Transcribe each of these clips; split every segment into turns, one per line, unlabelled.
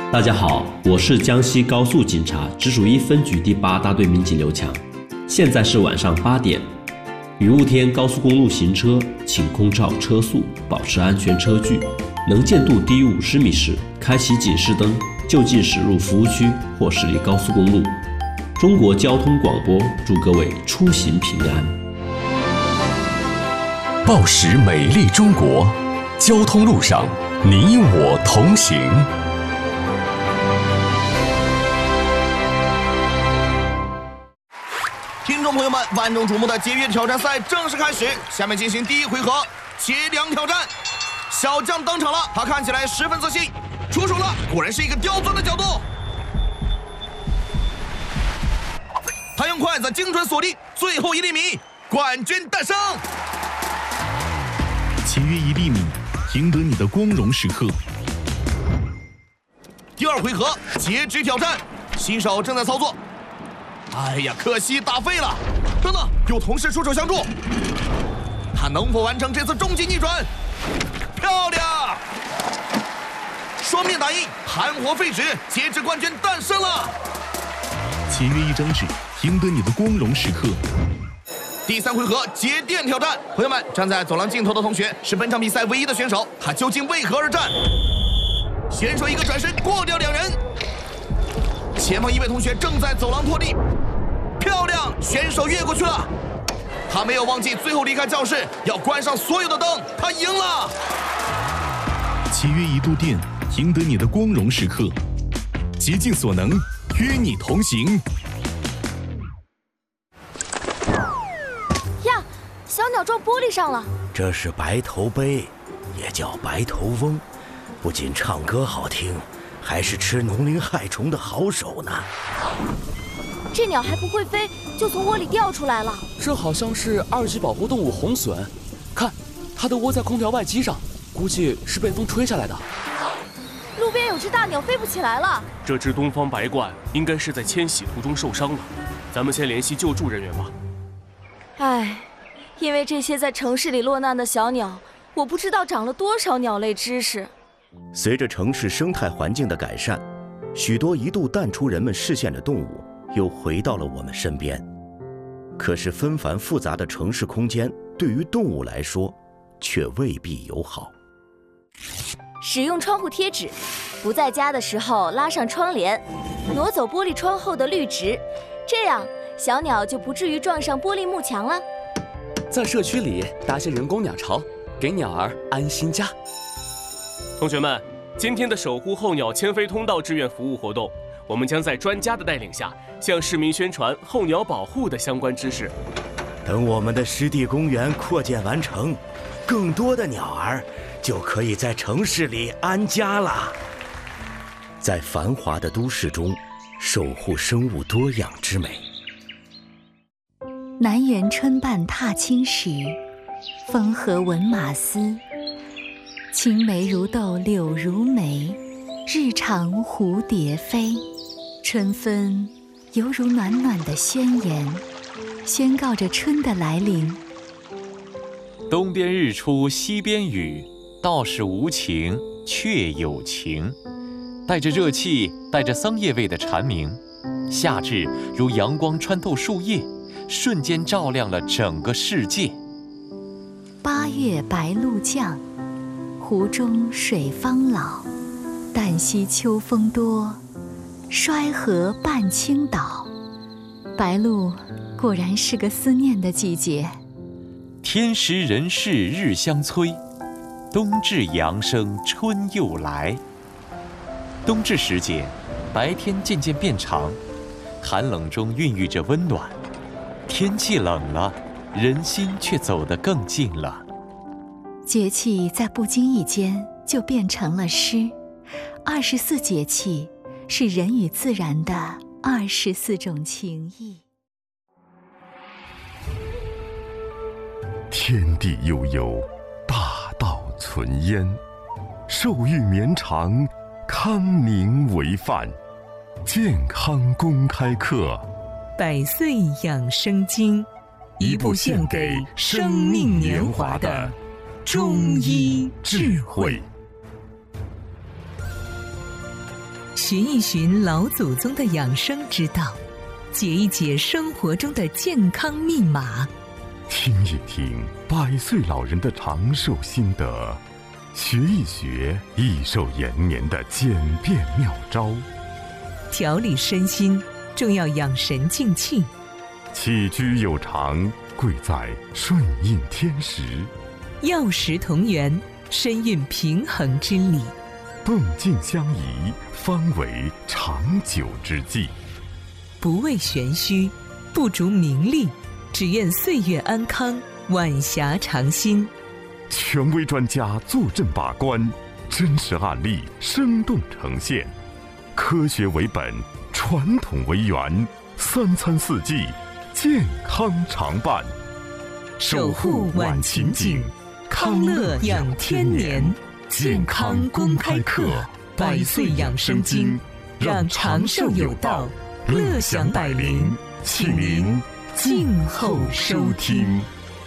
大家好，我是江西高速警察直属1分局第8大队民警刘强。现在是晚上8点，雨雾天高速公路行车，请空照车速，保持安全车距。能见度低于50米时，开启警示灯，就近驶入服务区或驶离高速公路。中国交通广播祝各位出行平安。
报时美丽中国，交通路上你我同行。
听众朋友们，万众瞩目的节约挑战赛正式开始，下面进行第一回合节粮挑战。小将登场了，他看起来十分自信，出手了，果然是一个刁钻的角度。他用筷子精准锁定最后1厘米，冠军诞生。
节约1厘米，赢得你的光荣时刻。
第2回合截肢挑战，新手正在操作。哎呀，可惜打废了！等等，有同事出手相助，他能否完成这次终极逆转？漂亮！双面打印，含活废纸，截肢冠军诞生了。
节约1张纸，赢得你的光荣时刻。
第3回合节电挑战，朋友们，站在走廊尽头的同学是本场比赛唯一的选手，他究竟为何而战？选手一个转身过掉2人，前方1位同学正在走廊拖地，漂亮，选手越过去了。他没有忘记最后离开教室要关上所有的灯，他赢了。
节约1度电，赢得你的光荣时刻。竭尽所能，与你同行。
呀，小鸟撞玻璃上了。
这是白头鹎，也叫白头翁，不仅唱歌好听，还是吃农林害虫的好手呢。
这鸟还不会飞，就从窝里掉出来了。
这好像是2级保护动物红隼，看，它的窝在空调外机上，估计是被风吹下来的。
路边有只大鸟飞不起来了。
这只东方白鹳应该是在迁徙途中受伤了，咱们先联系救助人员吧。
唉，因为这些在城市里落难的小鸟，我不知道长了多少鸟类知识。
随着城市生态环境的改善，许多一度淡出人们视线的动物又回到了我们身边。可是纷繁复杂的城市空间对于动物来说却未必友好。
使用窗户贴纸，不在家的时候拉上窗帘，挪走玻璃窗后的绿植，这样小鸟就不至于撞上玻璃幕墙了。
在社区里搭些人工鸟巢，给鸟儿安心家。
同学们，今天的守护候鸟迁飞通道志愿服务活动，我们将在专家的带领下，向市民宣传候鸟保护的相关知识。
等我们的湿地公园扩建完成，更多的鸟儿就可以在城市里安家了。在繁华的都市中，守护生物多样之美。
南园春半踏青时，风和闻马嘶。青梅如豆柳如眉，日长蝴蝶飞。春分犹如暖暖的宣言，宣告着春的来临。
东边日出西边雨，道是无晴却有晴。带着热气，带着桑叶味的蝉鸣，夏至如阳光穿透树叶，瞬间照亮了整个世界。
8月白露降，湖中水方老。旦夕秋风多，衰河半倾倒。白露果然是个思念的季节。
天时人事日相催，冬至阳生春又来。冬至时节，白天渐渐变长，寒冷中孕育着温暖。天气冷了，人心却走得更近了。
节气在不经意间就变成了诗。24节气是人与自然的24种情谊。
天地悠悠，大道存焉。寿育绵长，康宁为范。健康公开课，
100岁养生经，
一部献给生命年华的中医智慧。
寻一寻老祖宗的养生之道，解一解生活中的健康密码，
听一听100岁老人的长寿心得，学一学益寿延年的简便妙招，
调理身心，重要养神静气。
起居有常，贵在顺应天时，
药食同源，身运平衡之理。
动静相宜，方为长久之计。
不为玄虚，不逐名利，只愿岁月安康，晚霞长新。
权威专家坐镇把关，真实案例生动呈现，科学为本，传统为源，3餐4季，健康常伴。
守护晚晴景，康乐养天年。健康公开课，100岁养生经，让长寿有道，乐享百龄，请您静候收听。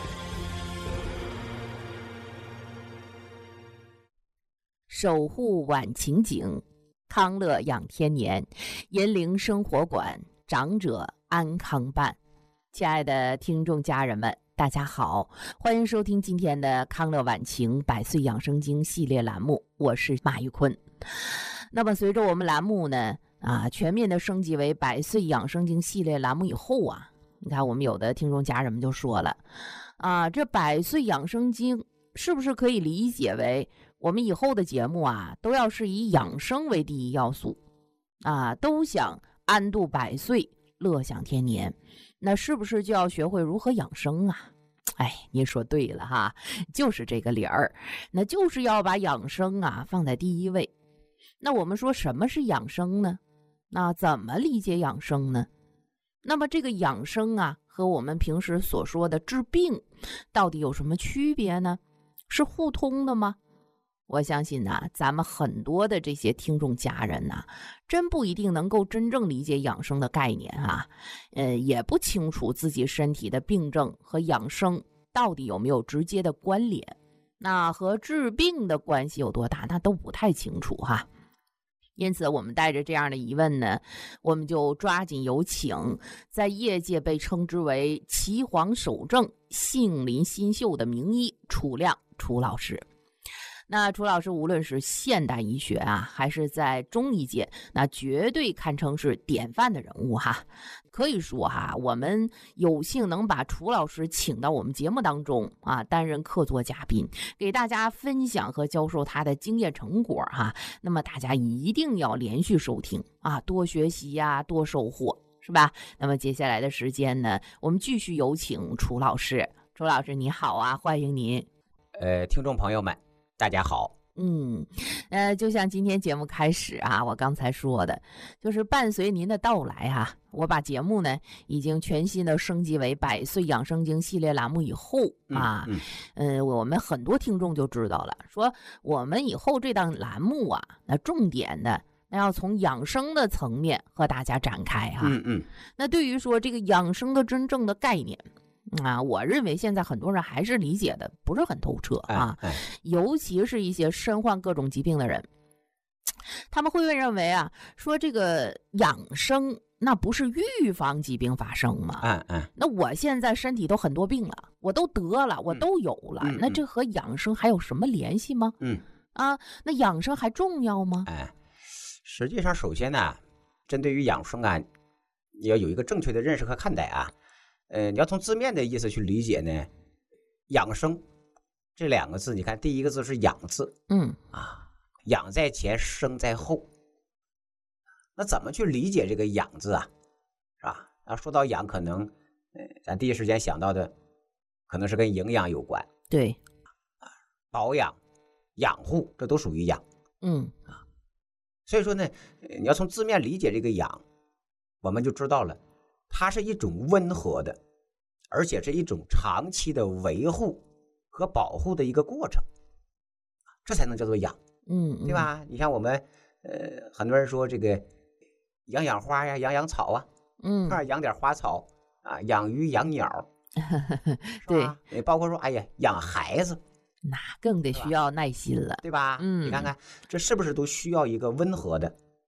守护晚晴景，康乐养天年，银铃生活馆，长者安康办。亲爱的听众家人们，大家好，欢迎收听今天的康乐晚晴100岁养生经系列栏目，我是马玉坤。那么随着我们栏目呢全面的升级为100岁养生经系列栏目以后你看我们有的听众家人们就说了这100岁养生经是不是可以理解为我们以后的节目都要是以养生为第一要素都想安度100岁，乐享天年，那是不是就要学会如何养生您说对了哈，就是这个理儿，那就是要把养生放在第一位。那我们说什么是养生呢？那怎么理解养生呢？那么这个养生和我们平时所说的治病到底有什么区别呢？是互通的吗？我相信咱们很多的这些听众家人真不一定能够真正理解养生的概念也不清楚自己身体的病症和养生到底有没有直接的关联，那和治病的关系有多大，那都不太清楚因此我们带着这样的疑问呢，我们就抓紧有请在业界被称之为岐黄守正、杏林新秀的名医楚亮楚老师。那楚老师无论是现代医学还是在中医界，那绝对堪称是典范的人物可以说我们有幸能把楚老师请到我们节目当中担任客座嘉宾，给大家分享和教授他的经验成果那么大家一定要连续收听多学习多收获，是吧？那么接下来的时间呢，我们继续有请楚老师。楚老师你好欢迎您。
听众朋友们大家好。
就像今天节目开始我刚才说的，就是伴随您的到来我把节目呢已经全新的升级为100岁养生经系列栏目以后我们很多听众就知道了，说我们以后这档栏目那重点的那要从养生的层面和大家展开那对于说这个养生的真正的概念我认为现在很多人还是理解的不是很透彻尤其是一些身患各种疾病的人，他们会认为说这个养生那不是预防疾病发生吗？那我现在身体都很多病了，我都得了，我都有了，那这和养生还有什么联系吗？那养生还重要吗？
实际上首先针对于养生你要有一个正确的认识和看待你要从字面的意思去理解呢，养生这2个字，你看第一个字是养字，养在前，生在后。那怎么去理解这个养字是吧？说到养，可能咱第一时间想到的可能是跟营养有关，
对，
保养、养护，这都属于养。所以说呢，你要从字面理解这个养，我们就知道了。它是一种温和的，而且是一种长期的维护和保护的一个过程，这才能叫做养，对吧？你像我们很多人说这个养花呀，养草养点花草养鱼养鸟
对，
包括说养孩子，
那更得需要耐心了，
对吧？你看看这是不是都需要一个温和的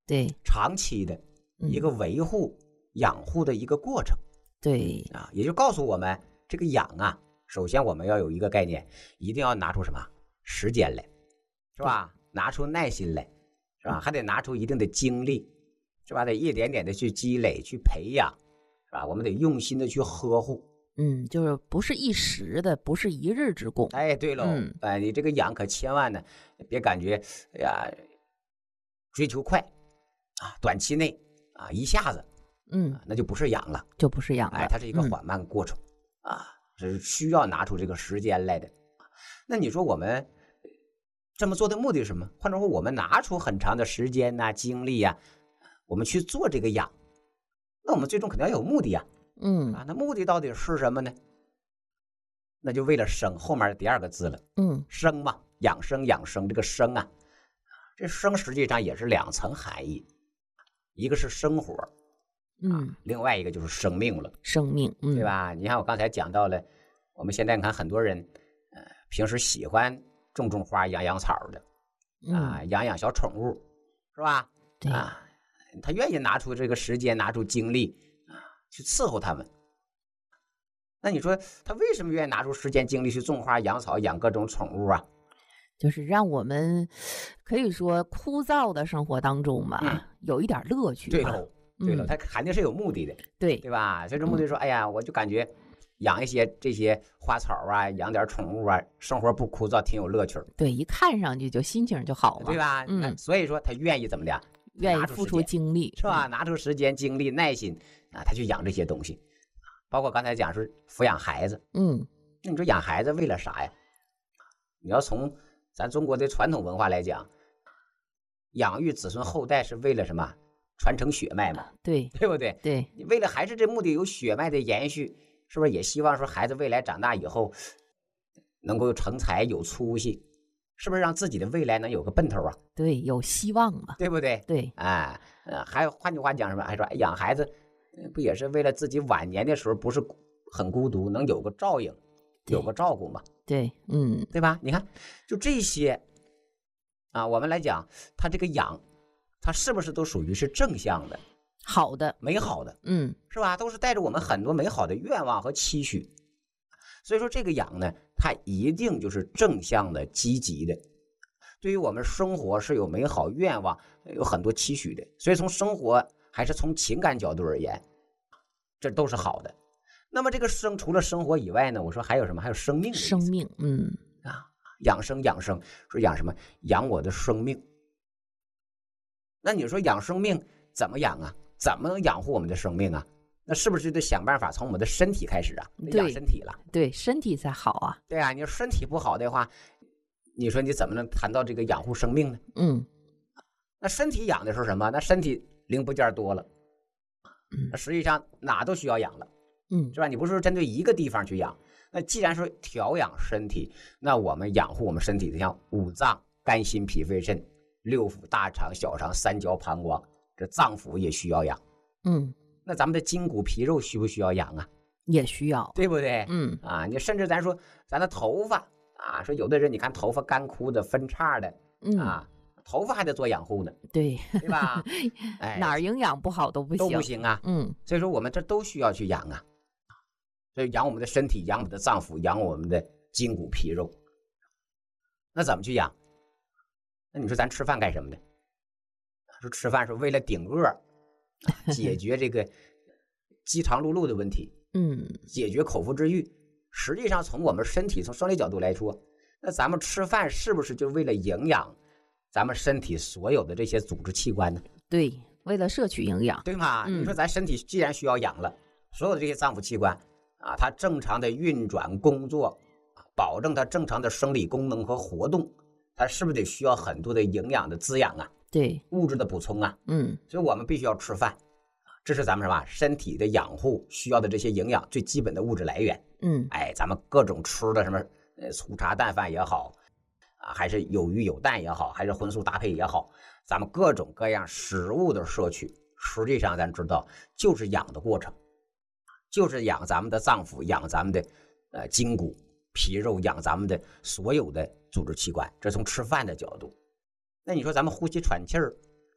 对，
长期的一个维护、养护的一个过程。
对
啊，也就告诉我们，这个养啊，首先我们要有一个概念，一定要拿出什么时间来，是吧？拿出耐心来，是吧？还得拿出一定的精力，是吧？得一点点的去积累、去培养，是吧？我们得用心的去呵护。
就是不是一时的，不是一日之功。
哎，对喽，你这个养可千万呢，别感觉哎呀，追求快啊，短期内啊一下子，那就不是养了，
就不是养了。
哎，它是一个缓慢过程啊，是需要拿出这个时间来的。那你说我们这么做的目的是什么？换句话说，我们拿出很长的时间呐、精力呀，我们去做这个养，那我们最终肯定要有目的呀。那目的到底是什么呢？那就为了生，后面第二个字了。生嘛，养生养生，这个生啊，这生实际上也是两层含义，一个是生活，另外一个就是生命了。
生命，
对吧？你看我刚才讲到了，我们现在看很多人，平时喜欢种花、养草的，养小宠物，是吧？
对
啊，他愿意拿出这个时间，拿出精力去伺候他们。那你说他为什么愿意拿出时间精力去种花、养草、养各种宠物啊？
就是让我们可以说枯燥的生活当中嘛，有一点乐趣。
对喽，对了，他肯定是有目的的，
对
吧？所以这目的说，哎呀，我就感觉养一些这些花草啊，养点宠物啊，生活不枯燥，挺有乐趣。
对，一看上去就心情就好了，
对吧？所以说他愿意怎么的？
愿意付出精力，
是吧？拿出时间、精力、耐心啊，他去养这些东西，包括刚才讲是抚养孩子，那你说养孩子为了啥呀？你要从咱中国的传统文化来讲，养育子孙后代是为了什么？传承血脉嘛，
对
不对？
对，
你为了孩子这目的有血脉的延续，是不是也希望说孩子未来长大以后能够成才有出息？是不是让自己的未来能有个奔头啊？
对，有希望嘛，
对不对？
对，
还有换句话讲什么？还说养孩子不也是为了自己晚年的时候不是很孤独，能有个照应，有个照顾嘛？
对，
对吧？你看，就这些啊，我们来讲，他这个养，他是不是都属于是正向的、
好的、
美好的？是吧？都是带着我们很多美好的愿望和期许。所以说这个养呢，它一定就是正向的、积极的，对于我们生活是有美好愿望、有很多期许的。所以从生活还是从情感角度而言，这都是好的。那么这个除了生活以外呢，我说还有什么？还有生命的意思。
生命，
养生，说养什么？养我的生命。那你说养生命怎么养啊？怎么能养护我们的生命啊？那是不是就得想办法从我们的身体开始啊？养身体了，
对，身体才好啊。
对啊，你说身体不好的话，你说你怎么能谈到这个养护生命呢？那身体养的是什么？那身体零部件多了，那实际上哪都需要养了，是吧？你不是说针对一个地方去养。那既然说调养身体，那我们养护我们身体的像五脏、肝、心、脾、肺、肾、六腑、大肠、小肠、三焦、膀胱，这脏腑也需要养。那咱们的筋骨皮肉需不需要养啊？
也需要，
对不对？你甚至咱说咱的头发啊，说有的人你看头发干枯的、分叉的，头发还得做养护呢，
对
吧？
哪儿营养不好都不
行啊。所以说我们这都需要去养啊，所以养我们的身体，养我们的脏腑，养我们的筋骨皮肉。那怎么去养？那你说咱吃饭干什么的？说吃饭是为了顶饿。解决这个饥肠辘辘的问题，解决口腹之欲。实际上，从我们身体从生理角度来说，那咱们吃饭是不是就为了营养咱们身体所有的这些组织器官呢？
对，为了摄取营养，
对吗？你说咱身体既然需要养了，所有的这些脏腑器官啊，它正常的运转工作，保证它正常的生理功能和活动，它是不是得需要很多的营养的滋养啊？
对，
物质的补充啊，所以我们必须要吃饭，这是咱们什么身体的养护需要的这些营养最基本的物质来源。咱们各种吃的什么粗茶淡饭也好啊，还是有鱼有蛋也好，还是荤素搭配也好，咱们各种各样食物的摄取，实际上咱知道就是养的过程，就是养咱们的脏腑，养咱们的筋骨皮肉，养咱们的所有的组织器官，这从吃饭的角度。那你说咱们呼吸喘气儿，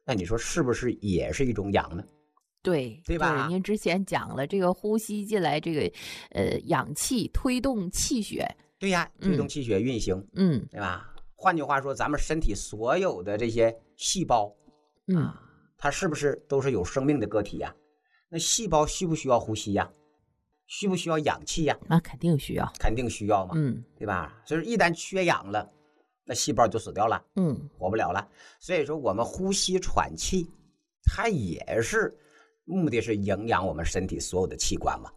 那你说是不是也是一种养呢？
对
吧？
您之前讲了这个呼吸进来这个氧气推动气血，
对呀，推动气血运行，对吧？换句话说，咱们身体所有的这些细胞，它是不是都是有生命的个体呀？那细胞需不需要呼吸呀？需不需要氧气呀？
那肯定需要，
肯定需要嘛，对吧？所以一旦缺氧了，那细胞就死掉了，活不了了。所以说我们呼吸喘气，它也是目的是营养我们身体所有的器官嘛，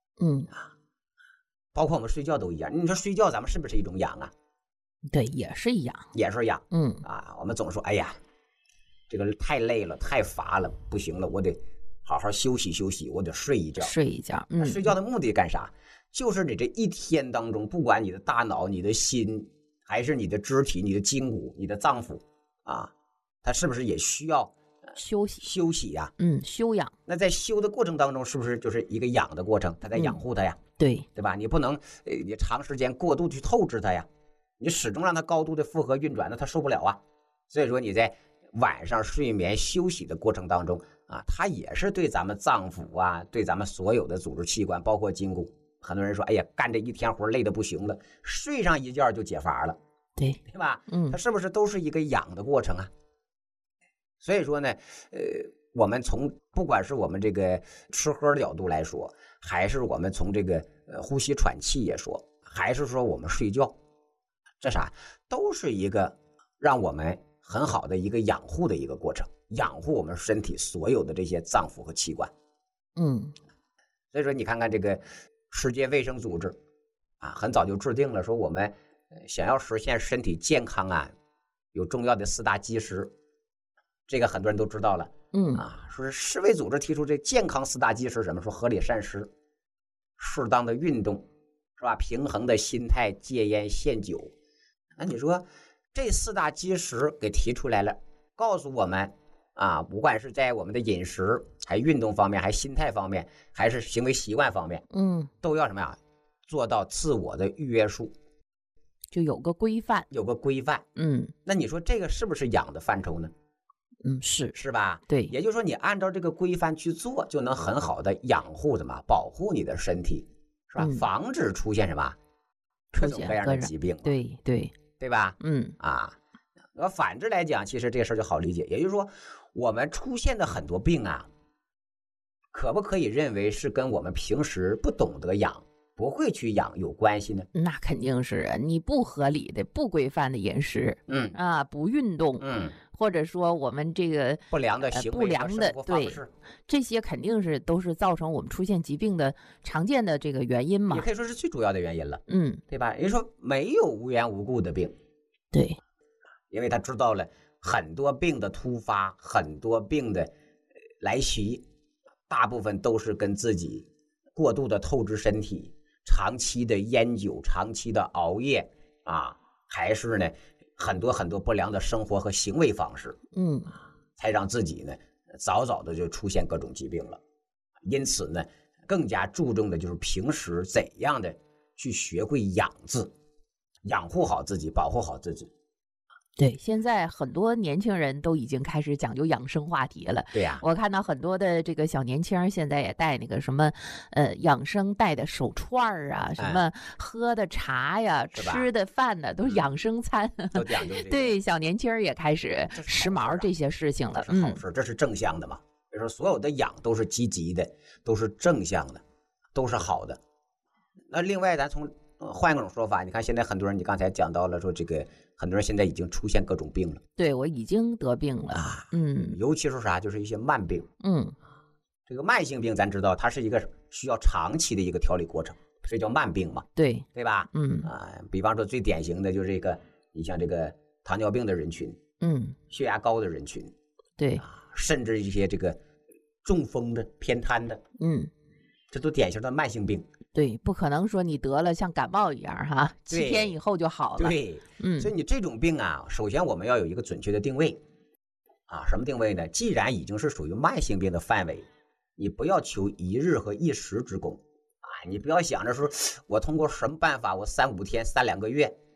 包括我们睡觉都一样。你说睡觉咱们是不是一种养啊？
对，也是一样，
也是养。我们总说，哎呀，这个太累了，太乏了，不行了，我得好好休息休息，我得睡一觉。
睡
觉的目的干啥？就是你这一天当中，不管你的大脑、你的心，还是你的肢体、你的筋骨、你的脏腑啊，它是不是也需要
休
息呀？
休养。
那在休的过程当中，是不是就是一个养的过程？它在养护它呀，
对
吧？你不能你长时间过度去透支它呀，你始终让它高度的负荷运转，那它受不了啊。所以说你在晚上睡眠休息的过程当中啊，它也是对咱们脏腑啊，对咱们所有的组织器官，包括筋骨。很多人说，哎呀，干这一天活累得不行了，睡上一觉就解乏了，
对
吧？它是不是都是一个养的过程啊？所以说呢，我们从不管是我们这个吃喝的角度来说，还是我们从这个呼吸喘气也说，还是说我们睡觉，这啥都是一个让我们很好的一个养护的一个过程，养护我们身体所有的这些脏腑和器官。所以说你看看这个世界卫生组织啊，很早就制定了说，我们想要实现身体健康啊，有重要的4大基石，这个很多人都知道了。说是世卫组织提出这健康4大基石什么？说合理膳食、适当的运动，是吧？平衡的心态、戒烟限酒。那你说这4大基石给提出来了，告诉我们啊，不管是在我们的饮食、还运动方面，还心态方面，还是行为习惯方面，都要什么呀？做到自我的约束，
就有个规范，
那你说这个是不是养的范畴呢？是吧？
对，
也就是说你按照这个规范去做，就能很好的养护什么，保护你的身体，是吧？防止出现什么各种各样的疾病，对吧？反之来讲，其实这个事儿就好理解。也就是说，我们出现的很多病啊，可不可以认为是跟我们平时不懂得养、不会去养有关系呢？
那肯定是啊，你不合理的、不规范的饮食，不运动，或者说我们这个
不良的行为、
不良的对，这些肯定是都是造成我们出现疾病的常见的这个原因嘛。
也可以说是最主要的原因了，对吧？也就是说，没有无缘无故的病，
对，
因为他知道了很多病的突发，很多病的来袭，大部分都是跟自己过度的透支身体、长期的烟酒、长期的熬夜啊，还是呢很多不良的生活和行为方式，才让自己呢早早的就出现各种疾病了。因此呢，更加注重的就是平时怎样的去学会养字，养护好自己，保护好自己。
对，现在很多年轻人都已经开始讲究养生话题了。
对呀，
我看到很多的这个小年轻现在也带那个什么，养生带的手串啊，什么喝的茶呀、吃的饭呢，都是养生餐。
都讲究这个。
对，小年轻也开始时髦这些事情了。
这是好事，这是正向的嘛。比如说，所有的养都是积极的，都是正向的，都是好的。那另外，咱从换一种说法，你看现在很多人，你刚才讲到了说这个。很多人现在已经出现各种病了，
对，我已经得病了
尤其是啥，就是一些慢病，这个慢性病咱知道它是一个需要长期的一个调理过程，所以叫慢病嘛，
对
吧？比方说最典型的就是这个，你像这个糖尿病的人群，血压高的人群，
对，
甚至一些这个中风的、偏瘫的，这都典型的慢性病。
对，不可能说你得了像感冒一样哈，7天以后就好了。
对，所以你这种病啊，首先我们要有一个准确的定位啊，什么定位呢？既然已经是属于慢性病的范围，你不要求一日和一时之功啊，你不要想着说我通过什么办法，我3-5天、3-2个月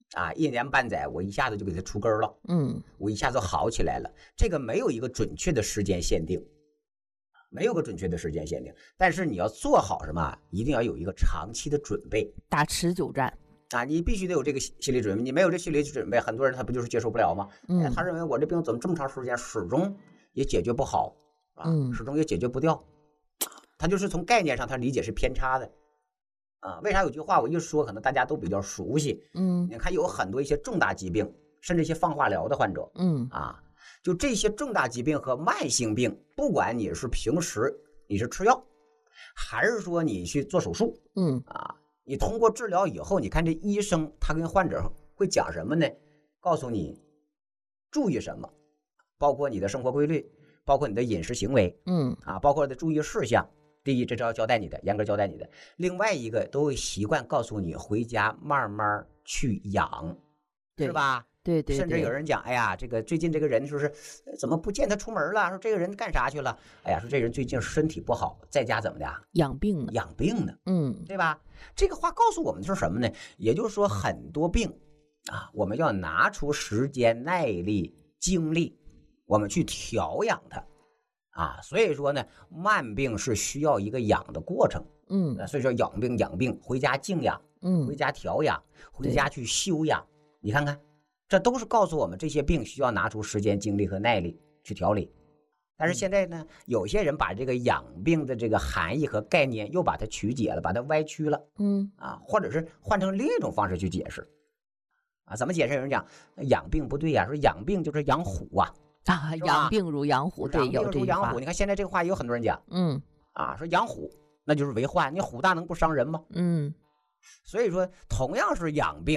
啊，1年半载我一下子就给它出根了，我一下子好起来了。这个没有一个准确的时间限定，没有个准确的时间限定。但是你要做好什么，一定要有一个长期的准备，
打持久战
啊！你必须得有这个心理准备，你没有这心理准备，很多人他不就是接受不了吗？他认为我这病怎么这么长时间始终也解决不好啊，始终也解决不掉，他就是从概念上他理解是偏差的。为啥有句话我一说可能大家都比较熟悉？你看有很多一些重大疾病，甚至一些放化疗的患者，就这些重大疾病和慢性病，不管你是平时你是吃药，还是说你去做手术，你通过治疗以后，你看这医生他跟患者会讲什么呢？告诉你注意什么，包括你的生活规律，包括你的饮食行为，包括的注意事项。第一，这是要交代你的，严格交代你的。另外一个，都会习惯告诉你回家慢慢去养，是吧？
对。
甚至有人讲，哎呀，这个最近这个人说是怎么不见他出门了？说这个人干啥去了？哎呀，说这人最近身体不好，在家怎么的？
养病
呢，对吧？这个话告诉我们的是什么呢？也就是说，很多病啊，我们要拿出时间、耐力、精力，我们去调养它。所以说呢，慢病是需要一个养的过程，所以说养病，回家静养，回家调养，回家去休养。你看看，这都是告诉我们这些病需要拿出时间、精力和耐力去调理。但是现在呢，有些人把这个养病的这个含义和概念又把它曲解了，把它歪曲了，或者是换成另一种方式去解释。怎么解释？有人讲养病不对呀，说养病就是养虎啊。
养病如养虎，对，有这句话。
你看现在这个话也有很多人讲，说养虎那就是为患，你虎大能不伤人吗？所以说同样是养病，